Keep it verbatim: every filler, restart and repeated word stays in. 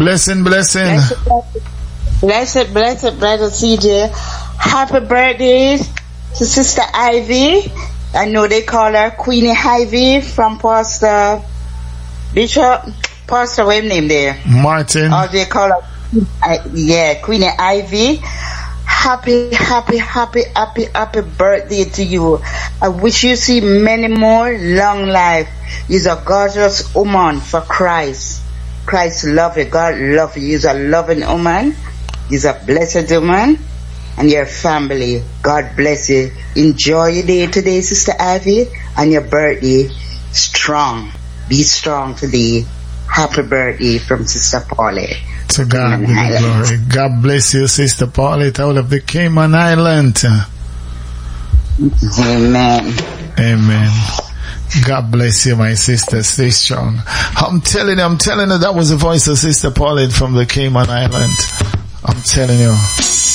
Blessing, blessing. Blessed, blessed, brother C J. Happy birthday to Sister Ivy. I know they call her Queenie Ivy from Pastor Bishop. Pastor, what name there? Martin. Or they call her, uh, yeah, Queenie Ivy. Happy, happy, happy, happy, happy birthday to you. I wish you see many more long life. You're a gorgeous woman for Christ. Christ love you. God love you. You're a loving woman. You're a blessed woman. And your family. God bless you. Enjoy your day today, Sister Ivy. And your birthday. Strong. Be strong today. Happy birthday from Sister Paulette. To God be the glory. God bless you, Sister Paulette, out of the Cayman Island. Amen. Amen. God bless you, my sister. Stay strong. I'm telling you, I'm telling you, that was the voice of Sister Paulette from the Cayman Island. I'm telling you.